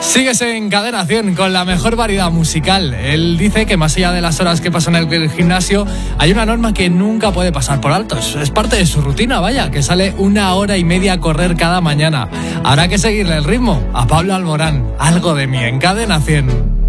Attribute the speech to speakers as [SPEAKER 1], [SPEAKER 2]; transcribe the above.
[SPEAKER 1] Sigues en Cadena 100 con la mejor variedad musical. Él dice que más allá de las horas que pasan en el gimnasio, hay una norma que nunca puede pasar por alto. Es parte de su rutina, vaya, que sale 1 hora y media a correr cada mañana. Habrá que seguirle el ritmo a Pablo Alborán. Algo de mí en Cadena 100.